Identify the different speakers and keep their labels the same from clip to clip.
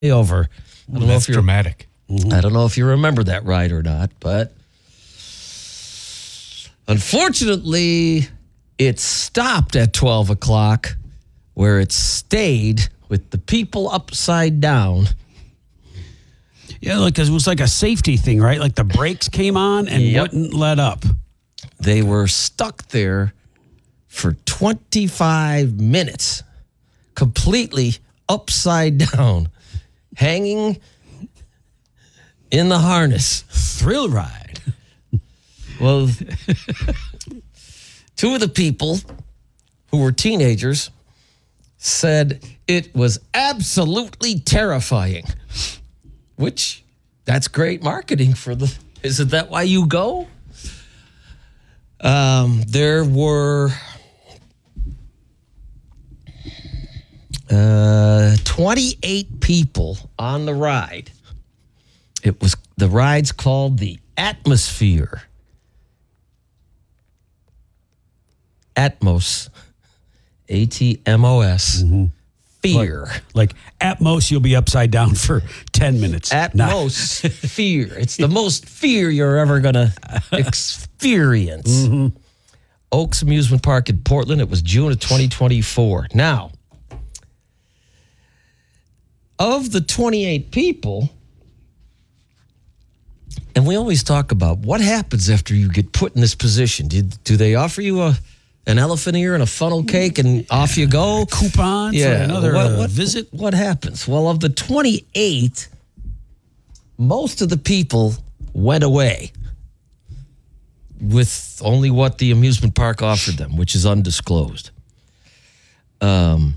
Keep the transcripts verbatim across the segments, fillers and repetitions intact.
Speaker 1: over. I don't
Speaker 2: Ooh,
Speaker 1: know
Speaker 2: that's
Speaker 1: if you're,
Speaker 2: dramatic.
Speaker 1: I don't know if you remember that ride or not, but unfortunately, it stopped at twelve o'clock where it stayed with the people upside down.
Speaker 3: Yeah, like it was like a safety thing, right? Like the brakes came on and
Speaker 1: Yep.
Speaker 3: wouldn't let up.
Speaker 1: They were stuck there for twenty-five minutes, completely upside down, hanging in the harness.
Speaker 3: Thrill ride.
Speaker 1: Well, two of the people who were teenagers said it was absolutely terrifying, which that's great marketing for the, isn't that why you go? Um, there were uh, twenty-eight people on the ride. It was, the ride's called the Atmosphere. Atmos, A T M O S, fear.
Speaker 3: Like, like at most, you'll be upside down for ten minutes.
Speaker 1: At
Speaker 3: Nah.
Speaker 1: most, fear. It's the most fear you're ever going to experience. Oaks Amusement Park in Portland. It was June of twenty twenty-four. Now, of the twenty-eight people, and we always talk about what happens after you get put in this position. Do, do they offer you a an elephant ear and a funnel cake and off you go?
Speaker 3: Coupon
Speaker 1: Yeah.
Speaker 3: for another
Speaker 1: what,
Speaker 3: uh,
Speaker 1: what,
Speaker 3: visit?
Speaker 1: What happens? Well, of the twenty-eight, most of the people went away with only what the amusement park offered them, which is undisclosed. Um,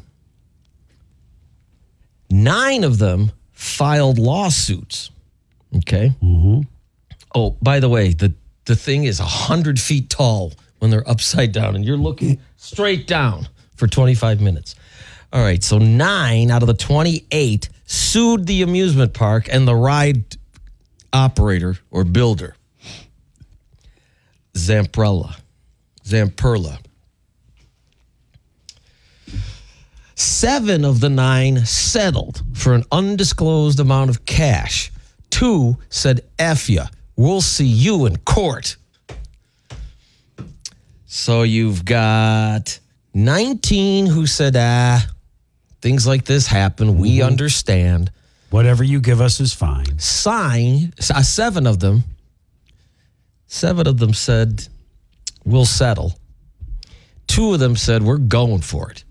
Speaker 1: nine of them filed lawsuits. Okay. Mm-hmm. Oh, by the way, the, the thing is one hundred feet tall when they're upside down, and you're looking straight down for twenty-five minutes. All right, so nine out of the twenty-eight sued the amusement park and the ride operator or builder, Zamperla. Zamperla. Seven of the nine settled for an undisclosed amount of cash. Two said, F ya, we'll see you in court. So you've got nineteen who said, ah, things like this happen. We
Speaker 3: Mm-hmm.
Speaker 1: understand.
Speaker 3: Whatever you give us is fine.
Speaker 1: Sign, uh, seven of them, seven of them said, we'll settle. Two of them said, we're going for it.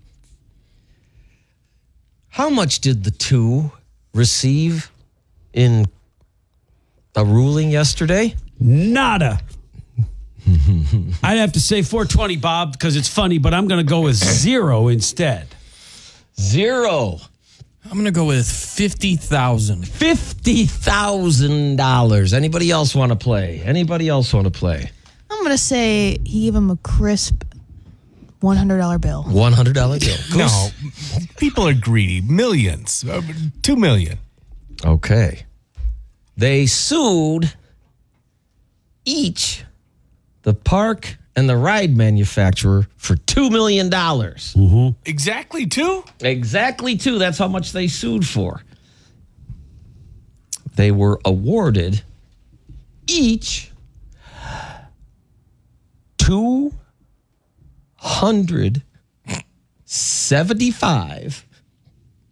Speaker 1: How much did the two receive in a ruling yesterday?
Speaker 3: Nada. I'd have to say four twenty, Bob, because it's funny, but I'm going to go with zero instead.
Speaker 1: Zero.
Speaker 2: I'm going to go with fifty thousand.
Speaker 1: fifty thousand dollars. Anybody else want to play? Anybody else want to play?
Speaker 4: I'm going to say he gave him a crisp one hundred dollar bill.
Speaker 1: one hundred dollar bill.
Speaker 2: No, people are greedy. Millions. Uh, Two million.
Speaker 1: Okay. They sued each the park and the ride manufacturer for two million dollars.
Speaker 2: Exactly two?
Speaker 1: Exactly two. That's how much they sued for. They were awarded each two hundred seventy-five